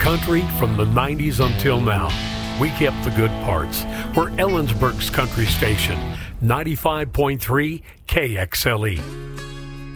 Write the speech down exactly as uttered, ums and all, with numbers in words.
country from the nineties until now. We kept the good parts. We're Ellensburg's country station, ninety-five point three K X L E.